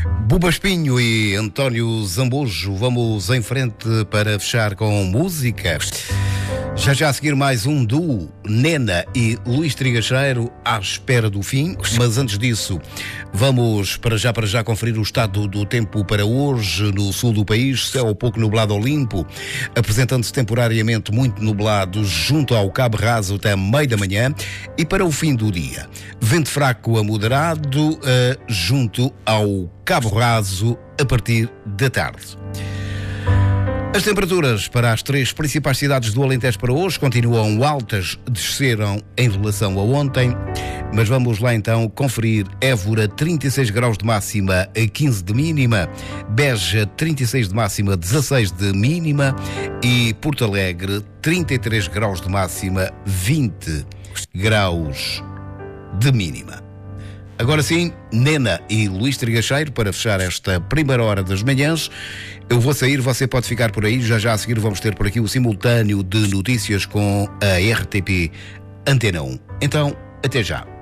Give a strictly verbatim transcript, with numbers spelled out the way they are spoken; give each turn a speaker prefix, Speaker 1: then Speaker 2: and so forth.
Speaker 1: Buba Espinho e António Zambujo, vamos em frente para fechar com música. Já já a seguir mais um duo, Nena e Luís Trigacheiro, à espera do fim. Mas antes disso, vamos para já para já conferir o estado do tempo para hoje no sul do país. Céu pouco nublado ao limpo, apresentando-se temporariamente muito nublado junto ao Cabo Raso até meio da manhã e para o fim do dia. Vento fraco a moderado uh, junto ao Cabo Raso a partir da tarde. As temperaturas para as três principais cidades do Alentejo para hoje continuam altas, desceram em relação a ontem, mas vamos lá então conferir. Évora, trinta e seis graus de máxima, quinze de mínima, Beja, trinta e seis de máxima, dezasseis de mínima e Porto Alegre, trinta e três graus de máxima, vinte graus de mínima. Agora sim, Nena e Luís Trigacheiro para fechar esta primeira hora das manhãs. Eu vou sair, você pode ficar por aí. Já já a seguir vamos ter por aqui o simultâneo de notícias com a R T P Antena um. Então, até já.